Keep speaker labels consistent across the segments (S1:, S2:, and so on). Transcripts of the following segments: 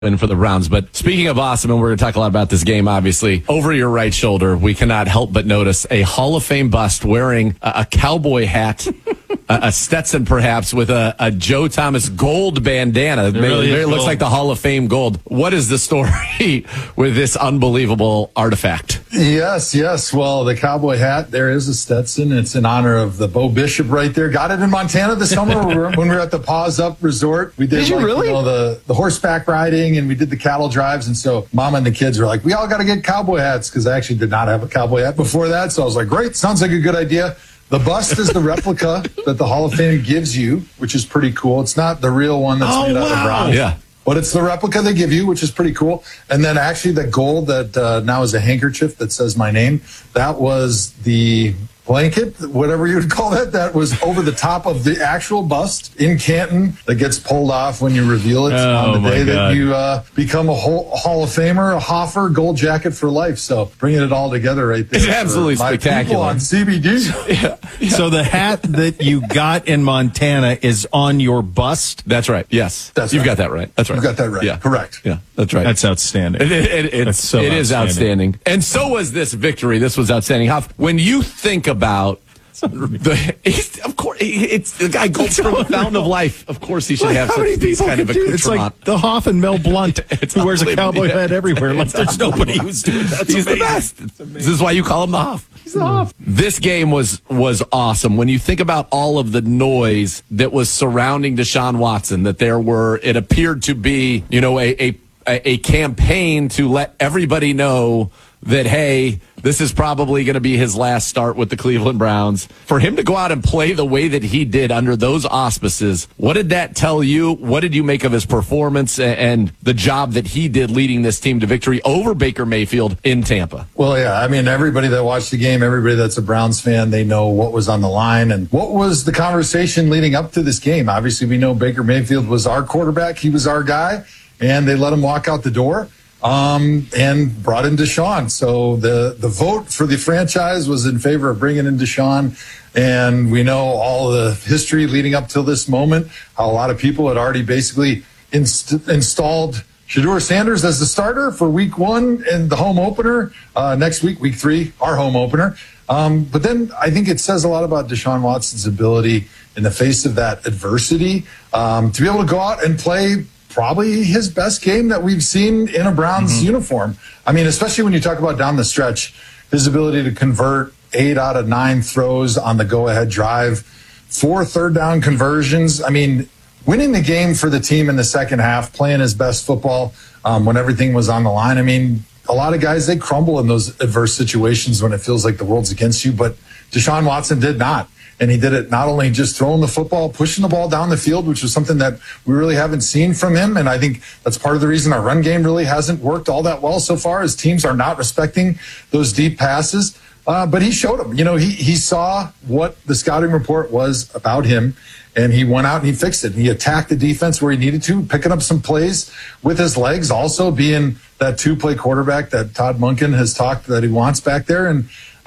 S1: And for the Browns. But speaking of awesome, and we're going to talk a lot about this game, obviously, over your right shoulder, we cannot help but notice a Hall of Fame bust wearing a cowboy hat, a Stetson perhaps, with a Joe Thomas gold bandana. It looks like the Hall of Fame gold. What is the story with this unbelievable artifact?
S2: Yes. Well, the cowboy hat, there is a Stetson. It's in honor of the Bo Bishop right there. Got it in Montana this summer when we were at the Paws Up Resort. We did the horseback riding, and we did the cattle drives. And so Mama and the kids were like, we all got to get cowboy hats, because I actually did not have a cowboy hat before that. So I was like, great, sounds like a good idea. The bust is the replica that the Hall of Fame gives you, which is pretty cool. It's not the real one that's made out of bronze.
S1: Yeah.
S2: But it's the replica they give you, which is pretty cool. And then actually the gold that now is a handkerchief that says my name, that was the blanket, whatever you would call that was over the top of the actual bust in Canton that gets pulled off when you reveal it on the day that you become a Hall of Famer, a Hoffer, gold jacket for life. So bringing it all together right there.
S1: It's absolutely spectacular.
S2: On CBD.
S3: So the hat that you got in Montana is on your bust?
S1: That's right. Yes. You've got that right. That's right.
S2: You've got that right.
S1: Yeah.
S2: Correct.
S1: Yeah, that's right.
S3: That's outstanding.
S1: It is outstanding. And so was this victory. This was outstanding. Hoff, when you think about of course, it's the guy goes from the fountain of life. Of course, he should have these kind of accoutrement.
S3: It's like the Hoff and Mel Blunt, who wears a cowboy hat everywhere. Like there's nobody who's doing that.
S1: He's the best. This is why you call him the Hoff. He's the Hoff. This game was awesome. When you think about all of the noise that was surrounding Deshaun Watson, that it appeared to be, a campaign to let everybody know that, hey, this is probably going to be his last start with the Cleveland Browns. For him to go out and play the way that he did under those auspices, what did that tell you? What did you make of his performance and the job that he did leading this team to victory over Baker Mayfield in Tampa?
S2: Well, yeah, I mean, everybody that watched the game, everybody that's a Browns fan, they know what was on the line and what was the conversation leading up to this game. Obviously, we know Baker Mayfield was our quarterback. He was our guy, and they let him walk out the door. And brought in Deshaun. So the vote for the franchise was in favor of bringing in Deshaun. And we know all the history leading up till this moment, how a lot of people had already basically installed Shedeur Sanders as the starter for week 1 and the home opener. Next week, week 3, our home opener. But then I think it says a lot about Deshaun Watson's ability in the face of that adversity, to be able to go out and play probably his best game that we've seen in a Browns uniform. I mean, especially when you talk about down the stretch, his ability to convert 8 out of 9 throws on the go-ahead drive, 4 third-down conversions. I mean, winning the game for the team in the second half, playing his best football when everything was on the line. I mean, a lot of guys, they crumble in those adverse situations when it feels like the world's against you, but Deshaun Watson did not. And he did it not only just throwing the football, pushing the ball down the field, which was something that we really haven't seen from him. And I think that's part of the reason our run game really hasn't worked all that well so far, as teams are not respecting those deep passes. But he showed them. He saw what the scouting report was about him, and he went out and he fixed it. He attacked the defense where he needed to, picking up some plays with his legs, also being that 2-play quarterback that Todd Monken has talked that he wants back there. And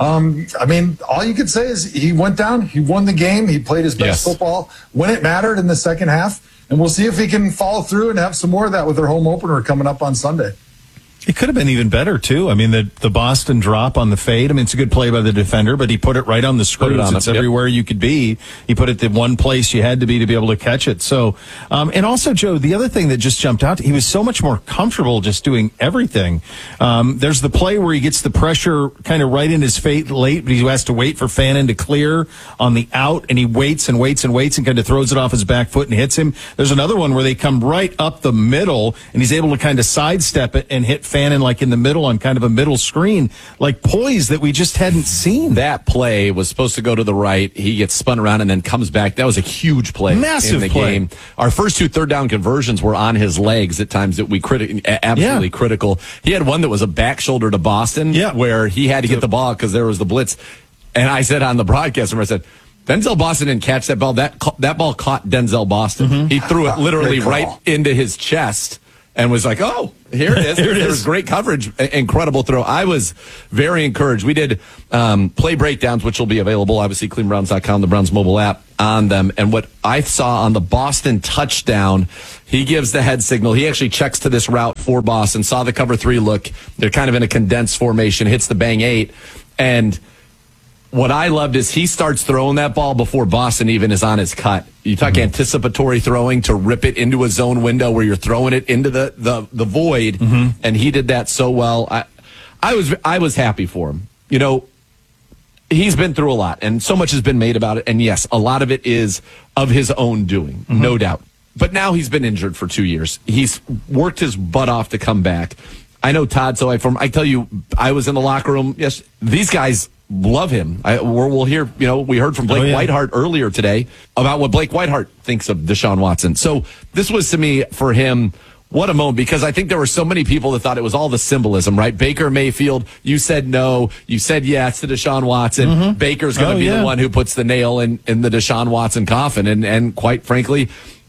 S2: I mean, all you could say is he went down, he won the game, he played his best football when it mattered in the second half, and we'll see if he can follow through and have some more of that with their home opener coming up on Sunday.
S3: It could have been even better, too. I mean, the Boston drop on the fade, I mean, it's a good play by the defender, but he put it right on the screws. It's everywhere you could be. He put it the one place you had to be able to catch it. So, and also, Joe, the other thing that just jumped out, he was so much more comfortable just doing everything. There's the play where he gets the pressure kind of right in his face late, but he has to wait for Fannin to clear on the out, and he waits and waits and waits and kind of throws it off his back foot and hits him. There's another one where they come right up the middle, and he's able to kind of sidestep it and hit Fannin like in the middle on kind of a middle screen, like poise that we just hadn't seen.
S1: That play was supposed to go to the right. He gets spun around and then comes back. That was a huge play.
S3: Massive
S1: in the
S3: play.
S1: Game. Our first 2 third-down conversions were on his legs at times that we absolutely critical. He had one that was a back shoulder to Boston where he had to get the ball because there was the blitz. And I said on the broadcast, I said, Denzel Boston didn't catch that ball. That ball caught Denzel Boston. He threw it literally right into his chest and was like, oh, here it is. There was great coverage. Incredible throw. I was very encouraged. We did play breakdowns, which will be available, obviously, clevelandbrowns.com, the Browns mobile app, on them. And what I saw on the Boston touchdown, he gives the head signal. He actually checks to this route for Boston, saw the cover 3 look. They're kind of in a condensed formation, hits the bang 8. And what I loved is he starts throwing that ball before Boston even is on his cut. You talk anticipatory throwing to rip it into a zone window where you're throwing it into the void, and he did that so well. I was happy for him. You know, he's been through a lot, and so much has been made about it. And yes, a lot of it is of his own doing, no doubt. But now he's been injured for 2 years. He's worked his butt off to come back. I know Todd, so I tell you, I was in the locker room. Yes, these guys love him. We'll hear, you know, we heard from Blake Whiteheart earlier today about what Blake Whiteheart thinks of Deshaun Watson. So this was, to me, for him, what a moment, because I think there were so many people that thought it was all the symbolism, right? Baker Mayfield, you said no. You said yes to Deshaun Watson. Baker's going to be the one who puts the nail in the Deshaun Watson coffin. And quite frankly,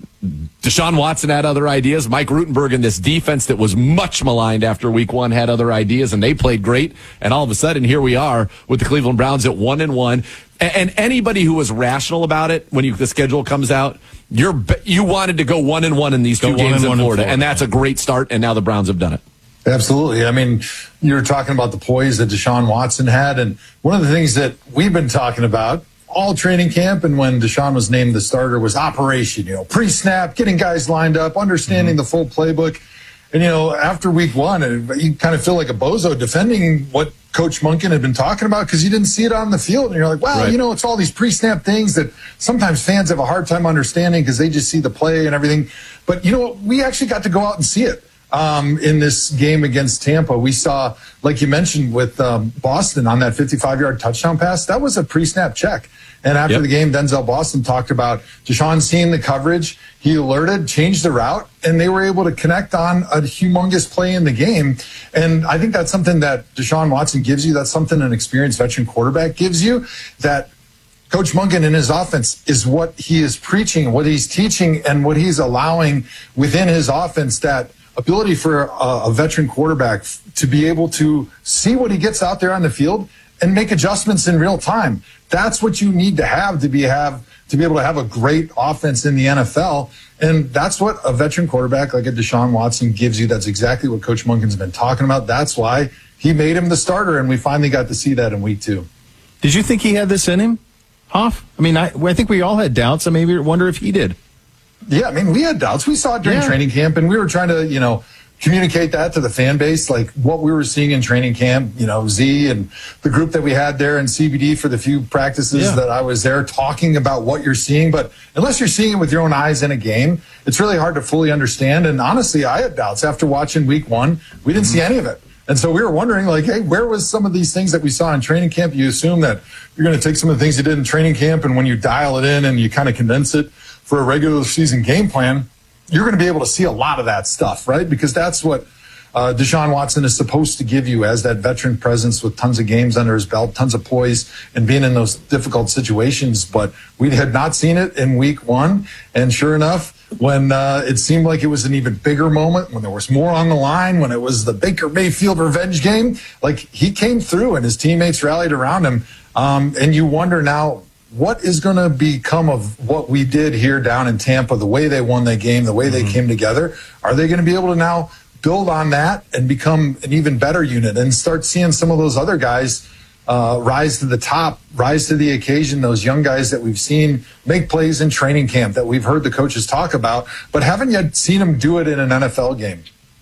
S1: Deshaun Watson had other ideas. Mike Rutenberg and this defense that was much maligned after week 1 had other ideas, and they played great. And all of a sudden, here we are with the Cleveland Browns at 1-1. And anybody who was rational about it, when the schedule comes out, you wanted to go 1-1 in these 2 games in Florida, and that's a great start. And now the Browns have done it.
S2: Absolutely. I mean, you're talking about the poise that Deshaun Watson had, and one of the things that we've been talking about all training camp and when Deshaun was named the starter was operation, pre-snap, getting guys lined up, understanding the full playbook. And, after week 1, you kind of feel like a bozo defending what Coach Monken had been talking about because you didn't see it on the field. And you're like, wow, it's all these pre-snap things that sometimes fans have a hard time understanding because they just see the play and everything. But, we actually got to go out and see it. In this game against Tampa, we saw, like you mentioned with Boston on that 55-yard touchdown pass, that was a pre-snap check. And after the game, Denzel Boston talked about Deshaun seeing the coverage. He alerted, changed the route, and they were able to connect on a humongous play in the game. And I think that's something that Deshaun Watson gives you. That's something an experienced veteran quarterback gives you, that Coach Monken in his offense is what he is preaching, what he's teaching, and what he's allowing within his offense, that ability for a veteran quarterback to be able to see what he gets out there on the field and make adjustments in real time. That's what you need to have to be able to have a great offense in the NFL. And that's what a veteran quarterback like a Deshaun Watson gives you. That's exactly what Coach Monken's been talking about. That's why he made him the starter, and we finally got to see that in week 2.
S3: Did you think he had this in him, Hoff? I mean, I think we all had doubts. I maybe wonder if he did.
S2: Yeah, I mean, we had doubts. We saw it during training camp, and we were trying to, communicate that to the fan base, like what we were seeing in training camp, Z and the group that we had there in CBD for the few practices that I was there, talking about what you're seeing. But unless you're seeing it with your own eyes in a game, it's really hard to fully understand. And honestly, I had doubts after watching week 1. We didn't see any of it. And so we were wondering, like, hey, where was some of these things that we saw in training camp? You assume that you're going to take some of the things you did in training camp, and when you dial it in and you kind of condense it for a regular season game plan, you're going to be able to see a lot of that stuff, right? Because that's what Deshaun Watson is supposed to give you as that veteran presence with tons of games under his belt, tons of poise, and being in those difficult situations. But we had not seen it in week 1. And sure enough, when it seemed like it was an even bigger moment, when there was more on the line, when it was the Baker Mayfield revenge game, like, he came through and his teammates rallied around him. And you wonder now, what is going to become of what we did here down in Tampa, the way they won that game, the way they came together? Are they going to be able to now build on that and become an even better unit and start seeing some of those other guys rise to the top, rise to the occasion, those young guys that we've seen make plays in training camp that we've heard the coaches talk about, but haven't yet seen them do it in an NFL game?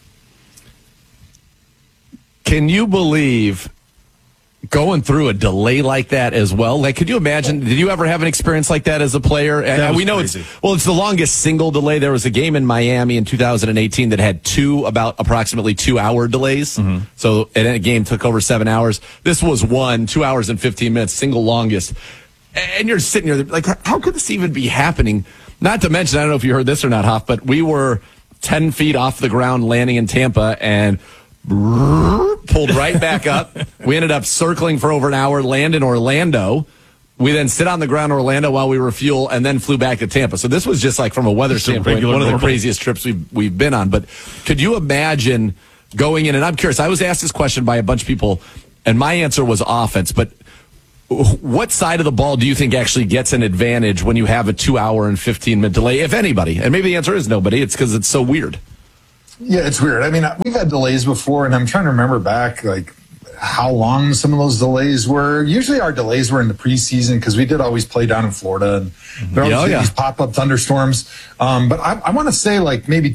S1: Can you believe going through a delay like that as well? Like, could you imagine, did you ever have an experience like that as a player? And we know it's the longest single delay. There was a game in Miami in 2018 that had about approximately 2-hour delays. So a game took over 7 hours. This was 2 hours and 15 minutes, single longest. And you're sitting here like, how could this even be happening? Not to mention, I don't know if you heard this or not, Hoff, but we were 10 feet off the ground landing in Tampa and pulled right back up. We ended up circling for over an hour, land in Orlando. We then sit on the ground in Orlando while we refuel, and then flew back to Tampa. So this was just like, from a weather standpoint, one of the craziest trips we've been on. But could you imagine going in? And I'm curious, I was asked this question by a bunch of people, and my answer was offense. But what side of the ball do you think actually gets an advantage when you have a 2 hour and 15-minute delay, if anybody? And maybe the answer is nobody. It's because it's so weird.
S2: Yeah, it's weird. I mean, we've had delays before, and I'm trying to remember back, like, how long some of those delays were. Usually our delays were in the preseason because we did always play down in Florida, and there always these pop-up thunderstorms. But I want to say, like, maybe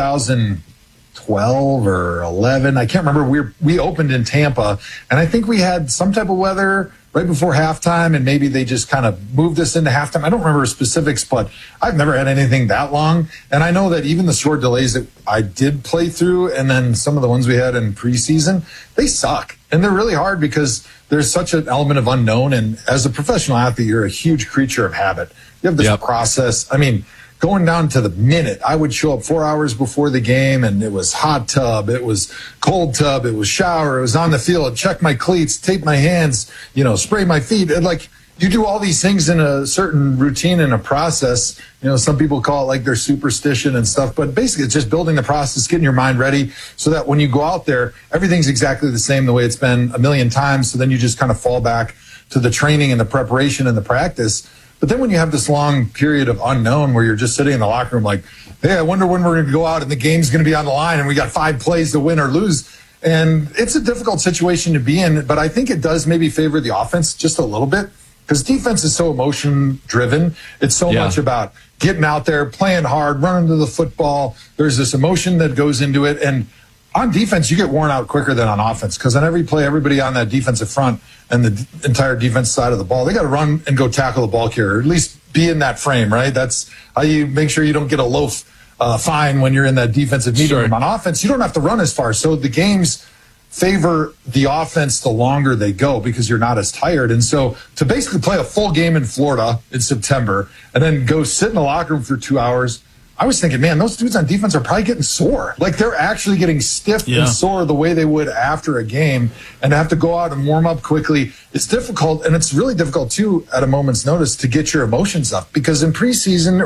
S2: 2012 or 11. I can't remember. We opened in Tampa, and I think we had some type of weather right before halftime, and maybe they just kind of moved us into halftime. I don't remember specifics, but I've never had anything that long. And I know that even the short delays that I did play through, and then some of the ones we had in preseason, they suck. And they're really hard because there's such an element of unknown. And as a professional athlete, you're a huge creature of habit. You have this process. I mean, going down to the minute, I would show up 4 hours before the game, and it was hot tub, it was cold tub, it was shower, it was on the field, check my cleats, tape my hands, spray my feet. And like, you do all these things in a certain routine and a process. Some people call it like their superstition and stuff, but basically it's just building the process, getting your mind ready so that when you go out there, everything's exactly the same the way it's been a million times. So then you just kind of fall back to the training and the preparation and the practice. But then when you have this long period of unknown where you're just sitting in the locker room like, hey, I wonder when we're going to go out and the game's going to be on the line and we got 5 plays to win or lose. And it's a difficult situation to be in, but I think it does maybe favor the offense just a little bit because defense is so emotion driven. It's so much about getting out there, playing hard, running to the football. There's this emotion that goes into it. And on defense, you get worn out quicker than on offense because on every play, everybody on that defensive front and the entire defense side of the ball, they got to run and go tackle the ball carrier, or at least be in that frame, right? That's how you make sure you don't get a low fine when you're in that defensive medium. Sure. On offense, you don't have to run as far. So the games favor the offense the longer they go because you're not as tired. And so to basically play a full game in Florida in September and then go sit in the locker room for 2 hours, I was thinking, man, those dudes on defense are probably getting sore. Like they're actually getting stiff and sore the way they would after a game, and to have to go out and warm up quickly. It's difficult, and it's really difficult too at a moment's notice to get your emotions up because in pregame,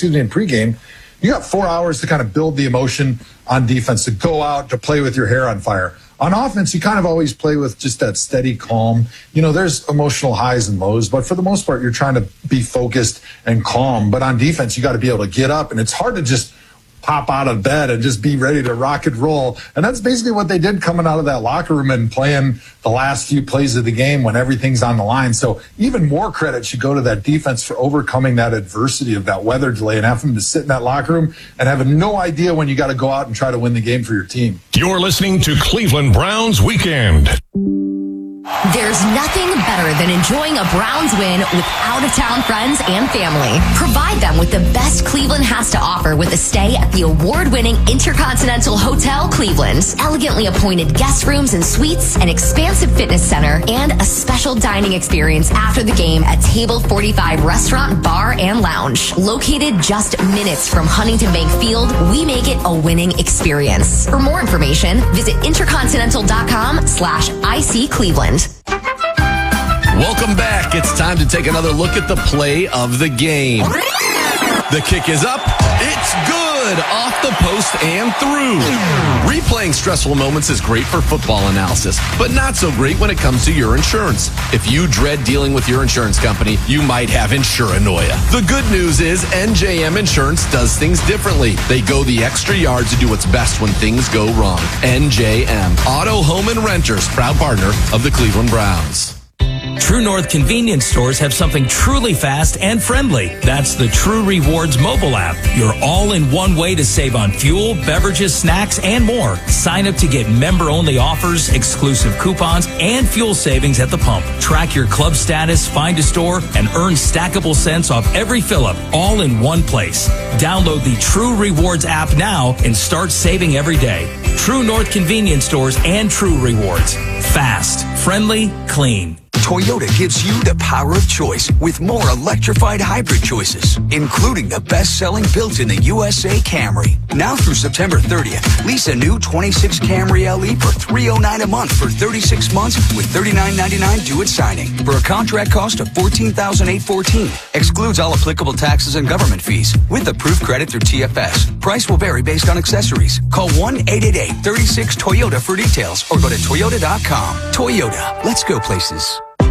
S2: you got 4 hours to kind of build the emotion on defense, to go out, to play with your hair on fire. On offense, you kind of always play with just that steady calm. There's emotional highs and lows, but for the most part, you're trying to be focused and calm. But on defense, you got to be able to get up, and it's hard to just pop out of bed and just be ready to rock and roll. And that's basically what they did coming out of that locker room and playing the last few plays of the game when everything's on the line. So even more credit should go to that defense for overcoming that adversity of that weather delay and having to sit in that locker room and having no idea when you got to go out and try to win the game for your team.
S4: You're listening to Cleveland Browns Weekend.
S5: There's nothing better than enjoying a Browns win with out-of-town friends and family. Provide them with the best Cleveland has to offer with a stay at the award-winning Intercontinental Hotel Cleveland. Elegantly appointed guest rooms and suites, an expansive fitness center, and a special dining experience after the game at Table 45 Restaurant, Bar, and Lounge. Located just minutes from Huntington Bank Field, we make it a winning experience. For more information, visit intercontinental.com/IC Cleveland.
S1: Welcome back. It's time to take another look at the play of the game. The kick is up. It's good. Off the post and through. Replaying stressful moments is great for football analysis, but not so great when it comes to your insurance. If you dread dealing with your insurance company, you might have insuranoia. The good news is NJM Insurance does things differently. They go the extra yard to do what's best when things go wrong. NJM, Auto, Home, and Renters, proud partner of the Cleveland Browns.
S6: True North convenience stores have something truly fast and friendly. That's the True Rewards mobile app. Your all-in-one way to save on fuel, beverages, snacks, and more. Sign up to get member-only offers, exclusive coupons, and fuel savings at the pump. Track your club status, find a store, and earn stackable cents off every fill-up, all in one place. Download the True Rewards app now and start saving every day. True North convenience stores and True Rewards. Fast, friendly, clean.
S7: Toyota gives you the power of choice with more electrified hybrid choices, including the best-selling built-in-the USA Camry. Now through September 30th, lease a new 26 Camry LE for $309 a month for 36 months with $39.99 due at signing for a contract cost of $14,814. Excludes all applicable taxes and government fees with approved credit through TFS. Price will vary based on accessories. Call 1-888-36-TOYOTA for details or go to Toyota.com. Toyota, let's go places.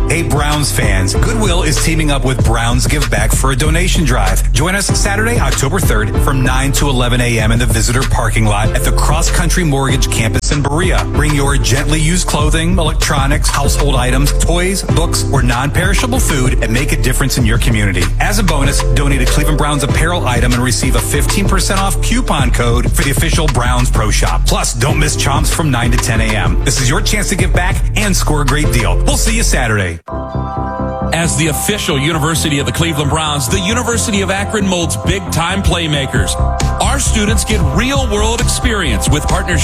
S8: Hey, Browns fans, Goodwill is teaming up with Browns Give Back for a donation drive. Join us Saturday, October 3rd from 9 to 11 a.m. in the visitor parking lot at the Cross Country Mortgage campus in Berea. Bring your gently used clothing, electronics, household items, toys, books, or non-perishable food and make a difference in your community. As a bonus, donate a Cleveland Browns apparel item and receive a 15% off coupon code for the official Browns Pro Shop. Plus, don't miss Chomps from 9 to 10 a.m. This is your chance to give back and score a great deal. We'll see you Saturday.
S6: As the official university of the Cleveland Browns, the University of Akron molds big-time playmakers. Our students get real-world experience with partnerships